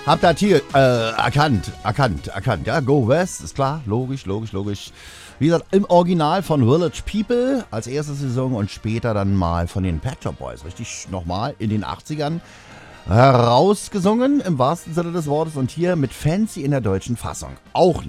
Habt ihr hier erkannt. Ja, Go West, ist klar, logisch. Wie gesagt, im Original von Village People als erste Saison und später dann mal von den Pet Shop Boys. Richtig nochmal in den 80ern herausgesungen, im wahrsten Sinne des Wortes. Und hier mit Fancy in der deutschen Fassung. Auch